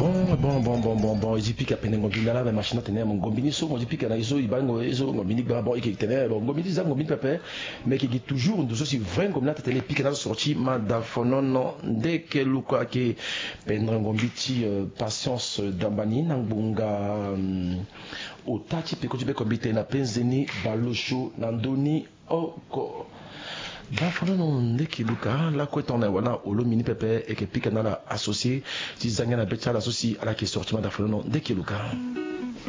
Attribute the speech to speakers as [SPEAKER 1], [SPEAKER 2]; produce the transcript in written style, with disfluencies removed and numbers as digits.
[SPEAKER 1] Bon, il dit que peine ngombi la machine tenait mon ngombi so, mon dit que na iso ibango iso ngombi ba bon qui tenait bon ngombi za ngombi papa mais qui est toujours nous aussi vraiment comme là tenait pique dans sorti ma da fonono dès que luka que peine ngombi ti patience d'ambani nangbunga otati pe ko tu be kombite na penzeni balosho nandoni oko Dafono non ndeki luka la ko tona wana olo mini pepe et que pique na la associé ti zanga na becha l'associé à la qui sortiment dafono non ndeki luka